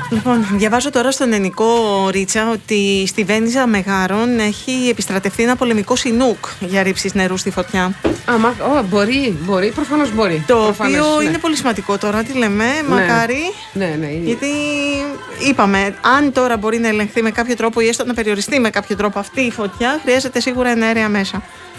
Λοιπόν, διαβάζω τώρα στον Ενικό Ρίτσα ότι στη Βένιζα Μεγάρων έχει επιστρατευτεί ένα πολεμικό σινούκ για ρήψεις νερού στη φωτιά. Μπορεί, προφανώς μπορεί. Το οποίο είναι πολύ σημαντικό τώρα, τι λέμε, μακάρι. Ναι. Γιατί είπαμε, αν τώρα μπορεί να ελεγχθεί με κάποιο τρόπο ή έστω να περιοριστεί με κάποιο τρόπο αυτή η φωτιά, χρειάζεται σίγουρα εναέρια μέσα.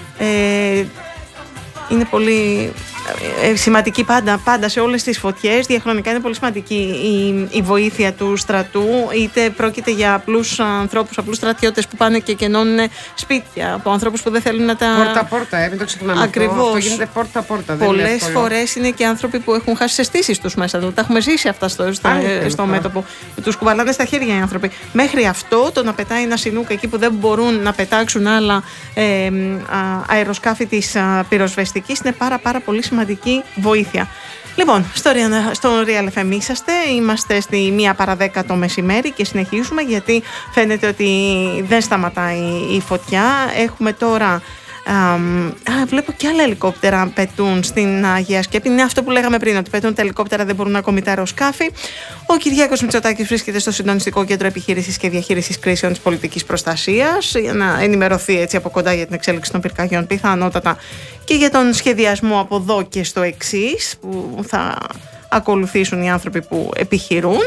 Είναι πολύ σημαντική πάντα σε όλες τις φωτιές. Διαχρονικά είναι πολύ σημαντική η βοήθεια του στρατού, είτε πρόκειται για απλούς ανθρώπους, απλούς στρατιώτες που πάνε και κενώνουν σπίτια, από ανθρώπους που δεν θέλουν να τα... Πόρτα-πόρτα, μην το ξεχνάμε. Ακριβώς. Αυτό γίνεται πόρτα-πόρτα. Πολλές φορές είναι και άνθρωποι που έχουν χάσει τις αισθήσεις τους μέσα. Τα έχουμε ζήσει αυτά στο μέτωπο. Τους κουβαλάνε στα χέρια οι άνθρωποι. Μέχρι αυτό, το να πετάει ένα σινούκ εκεί που δεν μπορούν να πετάξουν άλλα αεροσκάφη της πυροσβεστικής, είναι πάρα πολύ σημαντική βοήθεια. Λοιπόν, στο Real FM είμαστε στη 1 παρά 10 το μεσημέρι και συνεχίζουμε, γιατί φαίνεται ότι δεν σταματάει η φωτιά. Έχουμε τώρα βλέπω και άλλα ελικόπτερα πετούν στην Αγία Σκέπη. Είναι αυτό που λέγαμε πριν, ότι πετούν τα ελικόπτερα, δεν μπορούν ακόμη τα αεροσκάφη. Ο Κυριάκος Μητσοτάκης βρίσκεται στο Συντονιστικό Κέντρο Επιχείρησης και Διαχείρισης Κρίσεων της Πολιτικής Προστασίας για να ενημερωθεί έτσι από κοντά για την εξέλιξη των πυρκαγιών, πιθανότατα και για τον σχεδιασμό από εδώ και στο εξής που θα ακολουθήσουν οι άνθρωποι που επιχειρούν.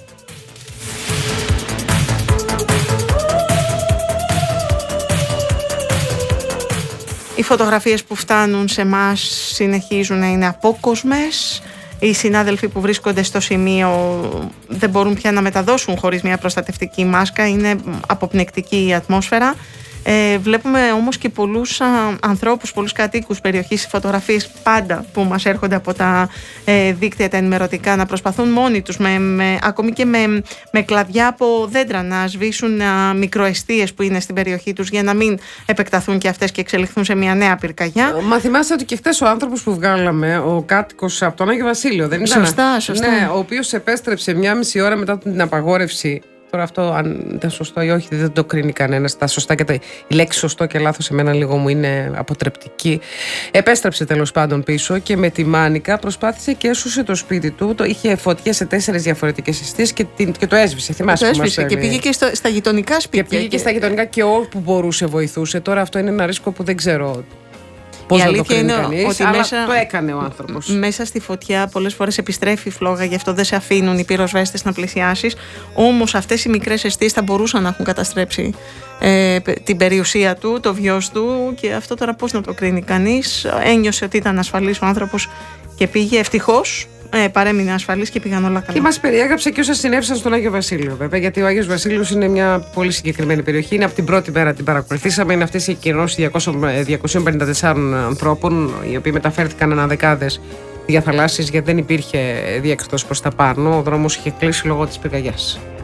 Οι φωτογραφίες που φτάνουν σε εμάς συνεχίζουν να είναι απόκοσμες. Οι συνάδελφοι που βρίσκονται στο σημείο δεν μπορούν πια να μεταδώσουν χωρίς μια προστατευτική μάσκα. Είναι αποπνικτική η ατμόσφαιρα. Βλέπουμε όμως και πολλούς ανθρώπους, πολλούς κατοίκους περιοχής, φωτογραφίες πάντα που μας έρχονται από τα δίκτυα τα ενημερωτικά, να προσπαθούν μόνοι τους ακόμη και με κλαδιά από δέντρα να σβήσουν μικροεστίες που είναι στην περιοχή τους για να μην επεκταθούν και αυτές και εξελιχθούν σε μια νέα πυρκαγιά. Μα θυμάστε ότι και χθες ο άνθρωπος που βγάλαμε, ο κάτοικος από τον Άγιο Βασίλειο, δεν ήταν? Σωστά. Ναι, ο οποίος επέστρεψε 1,5 ώρα μετά την απαγόρευση. Τώρα αυτό αν ήταν σωστό ή όχι δεν το κρίνει κανένας. Τα σωστά και η λέξη σωστό και λάθος εμένα λίγο μου είναι αποτρεπτική. Επέστρεψε τέλος πάντων πίσω και με τη μάνικα προσπάθησε και έσωσε το σπίτι του. Είχε φωτιές σε 4 διαφορετικές εστίες και το έσβησε. Θυμάσαι που μας και πήγε και στα γειτονικά σπίτια. Και πήγε και στα γειτονικά και όπου μπορούσε βοηθούσε. Τώρα αυτό είναι ένα ρίσκο που δεν ξέρω πώς να το κρίνει κανείς, αλλά το έκανε ο άνθρωπος. Μέσα στη φωτιά πολλές φορές επιστρέφει η φλόγα, γι' αυτό δεν σε αφήνουν οι πυροσβέστες να πλησιάσεις. Όμως αυτές οι μικρές εστίες θα μπορούσαν να έχουν καταστρέψει την περιουσία του, το βιός του, και αυτό τώρα πώς να το κρίνει κανείς. Ένιωσε ότι ήταν ασφαλής ο άνθρωπος και πήγε, ευτυχώς. Παρέμεινε ασφαλής και πήγαν όλα καλά. Και μας περιέγραψε και όσα συνέβησαν στον Άγιο Βασίλειο, βέβαια, γιατί ο Άγιος Βασίλειος είναι μια πολύ συγκεκριμένη περιοχή. Είναι από την πρώτη μέρα την παρακολουθήσαμε. Είναι αυτές οι εκκοινώσεις 254 ανθρώπων, οι οποίοι μεταφέρθηκαν αναδεκάδες διαθαλάσσεις, γιατί δεν υπήρχε διέξοδος προς τα πάνω. Ο δρόμος είχε κλείσει λόγω της πυρκαγιάς.